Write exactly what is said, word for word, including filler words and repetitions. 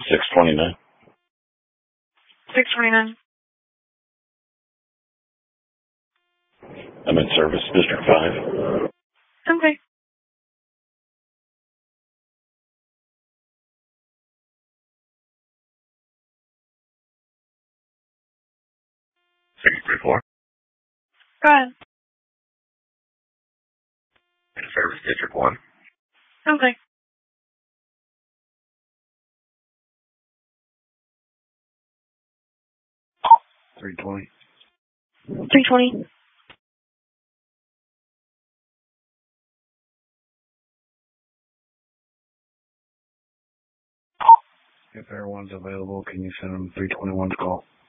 six twenty-nine. six twenty-nine. I'm in service, District five. Okay. six three four. Go ahead. In service, District one. Okay. three twenty. three twenty. If everyone's available, can you send them three twenty-one's call?